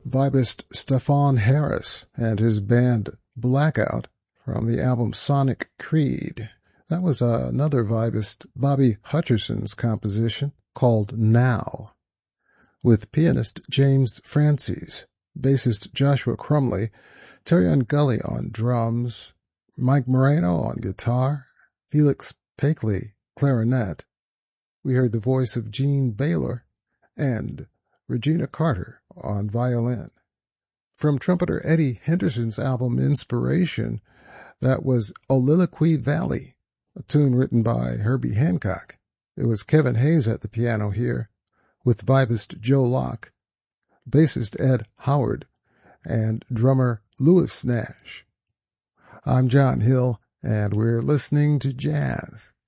vibist Stefan Harris and his band Blackout from the album Sonic Creed. That was another vibist, Bobby Hutcherson's composition called Now, with pianist James Francis, bassist Joshua Crumley, Terry Gully on drums, Mike Moreno on guitar, Felix Pakley clarinet. We heard the voice of Gene Baylor and Regina Carter on violin. From trumpeter Eddie Henderson's album Inspiration, that was Oliloquy Valley, a tune written by Herbie Hancock. It was Kevin Hayes at the piano here, with vibist Joe Locke, bassist Ed Howard, and drummer Louis Nash. I'm John Hill, and we're listening to jazz.